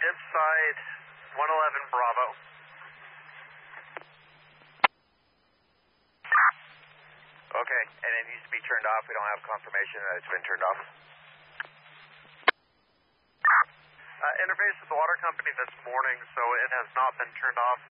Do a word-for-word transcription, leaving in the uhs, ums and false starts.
dip side one eleven Bravo. Okay, and it needs to be turned off. We don't have confirmation that it's been turned off. Uh, interface with the water company this morning, so it has not been turned off.